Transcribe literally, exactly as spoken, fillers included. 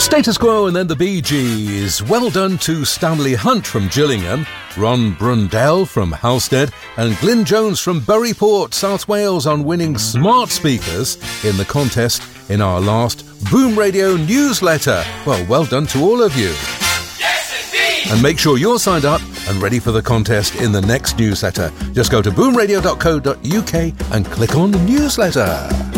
Status Quo and then the Bee Gees. Well done to Stanley Hunt from Gillingham, Ron Brundell from Halstead, and Glyn Jones from Buryport, South Wales, on winning smart speakers in the contest in our last Boom Radio newsletter. Well, well done to all of you. Yes, indeed! And make sure you're signed up and ready for the contest in the next newsletter. Just go to boom radio dot co dot uk and click on the newsletter.